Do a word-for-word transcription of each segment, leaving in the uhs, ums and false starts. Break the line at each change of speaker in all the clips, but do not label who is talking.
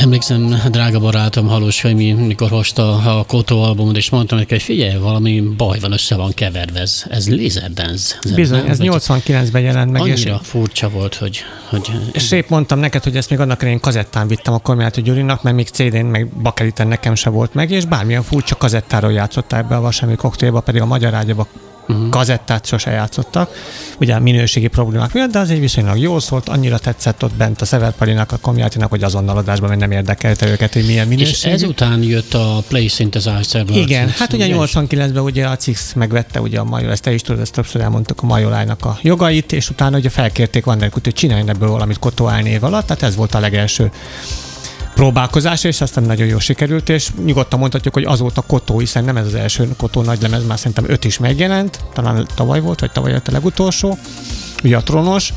Emlékszem, drága barátom, Halós Femi, mikor hozta a Koto albumot, és mondtam neki, hogy figyelj, valami baj van, össze van keverve, ez, ez Laserdance.
Bizony, nem? Ez nyolcvankilencben jelent meg.
Annyira és furcsa volt, hogy... hogy
és épp mondtam neked, hogy ezt még annak én kazettán vittem a Kormányáti Gyurinak, mert még cé dén, meg bakeliten nekem se volt meg, és bármilyen furcsa kazettáról játszották be a Vasármi Koktélba, pedig a Magyar Rádióban uh-huh. kazettát sose játszottak, ugye minőségi problémák miatt, de azért viszonylag jól szólt, annyira tetszett ott bent a Szever Palinak, a Komjátinak, hogy azonnal adásban, mert nem érdekelte őket, hogy milyen minőség.
És ezután jött a Play Synthesizer.
Igen, hát ugye nyolcvankilencben ugye a Cix megvette ugye a Majol, ezt te is tudod, ezt többször elmondtuk, a Majolájnak a jogait, és utána ugye felkérték Vanderkut, hogy csináljon ebből valamit Koto álnév alatt, tehát ez volt a legelső próbálkozás, és aztán nagyon jól sikerült, és nyugodtan mondhatjuk, hogy azóta Koto, hiszen nem ez az első Koto nagylemez, már szerintem öt is megjelent, talán tavaly volt, vagy tavaly jött a legutolsó, ugye a Trónos.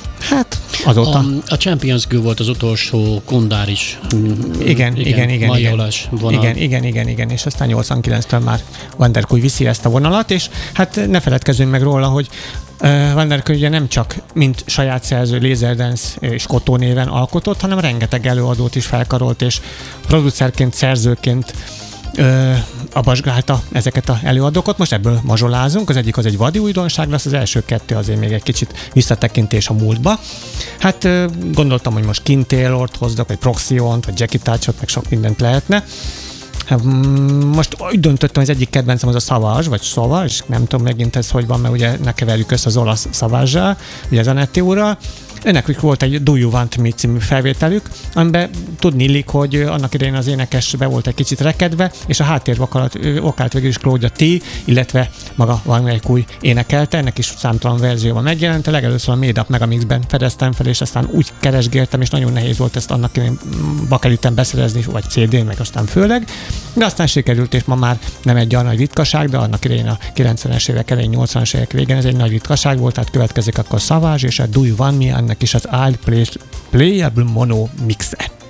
Hát azóta.
A, a Champions Girl volt az utolsó kondáris.
Igen, igen, igen, igen,
majolás vonal.
igen, igen, igen, igen, és aztán nyolcvankilenctől már Vanderkúj viszi ezt a vonalat, és hát ne feledkezzünk meg róla, hogy uh, Vanderkúj ugye nem csak mint saját szerző Laserdance és Koto néven alkotott, hanem rengeteg előadót is felkarolt, és producerként, szerzőként Ö, abasgálta ezeket az előadókat. Most ebből mazsolázunk. Az egyik az egy vadi újdonság lesz, az első kettő azért még egy kicsit visszatekintés a múltba. Hát ö, gondoltam, hogy most King Taylort hozzak, vagy Proxiont, vagy Jackie Touchot, meg sok mindent lehetne. Hát, most úgy döntöttem, hogy az egyik kedvencem az a Savage, vagy Savage, nem tudom megint ez hogy van, mert ugye ne keverjük össze az olasz Savage-sal, ugye Zanetti úrral. Ennek volt egy Do You Want Me című felvételük, amiben tudni illik, hogy annak idején az énekes be volt egy kicsit rekedve, és a háttérvokált vokált végül is Claudia T, illetve maga Vanderkúj énekelte, ennek is számtalan verzióban megjelent, legelőször a Made Up Megamixben fedeztem fel, és aztán úgy keresgéltem, és nagyon nehéz volt ezt annak idején bakeliten beszerezni, vagy cé dén, meg aztán főleg, de aztán sikerült, és ma már nem egy olyan nagy ritkaság, de annak idején a kilencvenes évek elején, nyolcvanas évek végén ez egy nagy ritkaság volt, tehát következik akkor Savage, és a Do You Want Me, ennek is az All Playable Mono mixe.